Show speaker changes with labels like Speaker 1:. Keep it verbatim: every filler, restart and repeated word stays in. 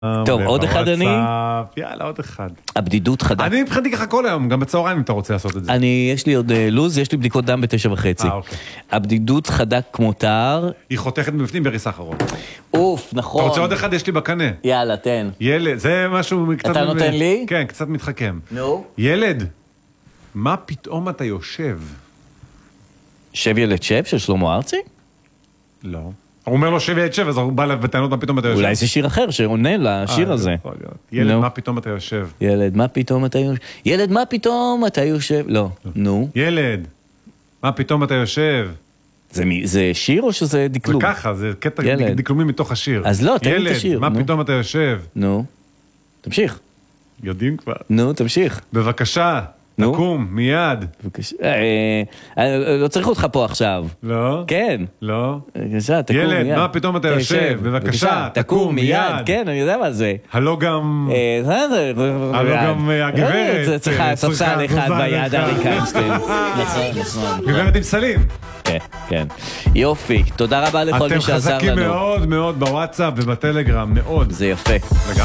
Speaker 1: טוב, עוד אחד אני?
Speaker 2: יאללה, עוד אחד.
Speaker 1: הבדידות חדה.
Speaker 2: אני מבחינתי ככה כל היום, גם בצהריים אם אתה רוצה לעשות את זה.
Speaker 1: אני, יש לי עוד לוז, יש לי בדיקות דם בתשע וחצי.
Speaker 2: אה, אוקיי.
Speaker 1: הבדידות חדה כמו תער.
Speaker 2: היא חותכת מבפנים בריס האחרון.
Speaker 1: אוף, נכון.
Speaker 2: אתה רוצה עוד אחד? יש לי בקנה.
Speaker 1: יאללה, תן.
Speaker 2: ילד, זה משהו קצת...
Speaker 1: אתה נותן לי?
Speaker 2: כן, קצת מתחכם.
Speaker 1: נו.
Speaker 2: ילד, מה פתאום אתה יושב?
Speaker 1: שב ילד שב של שלמה ארצי?
Speaker 2: לא. הוא אומר לו שב ילד שב, אז הוא בא אליו בטענות מה פתאום אתה יושב.
Speaker 1: אולי זה שיר אחר שעונה לשיר הזה.
Speaker 2: ילד, מה פתאום אתה יושב?
Speaker 1: ילד, מה פתאום אתה יושב? ילד, מה פתאום אתה יושב? לא, נו.
Speaker 2: ילד, מה פתאום אתה יושב?
Speaker 1: זה שיר או שזה דקלום?
Speaker 2: זה ככה, זה קטע דקלומי מתוך השיר.
Speaker 1: אז לא, תן לי את השיר.
Speaker 2: ילד, מה פתאום אתה יושב?
Speaker 1: נו, תמשיך.
Speaker 2: יודעים כבר.
Speaker 1: נו, תמשיך.
Speaker 2: בבקשה. תקום, מיד.
Speaker 1: לא צריך אותך פה עכשיו.
Speaker 2: לא?
Speaker 1: כן.
Speaker 2: לא?
Speaker 1: בבקשה, תקום מיד.
Speaker 2: ילד, מה פתאום אתה יושב? בבקשה, תקום מיד.
Speaker 1: כן, אני יודע מה זה.
Speaker 2: הלא גם... הלא גם הגברת.
Speaker 1: זה צריכה ספסל אחד ביד אריק איינשטיין.
Speaker 2: גברת עם סלים.
Speaker 1: כן, כן. יופי, תודה רבה לכל מי שעזר לנו.
Speaker 2: אתם חזקים מאוד מאוד בוואטסאפ ובטלגרם, מאוד.
Speaker 1: זה יפה.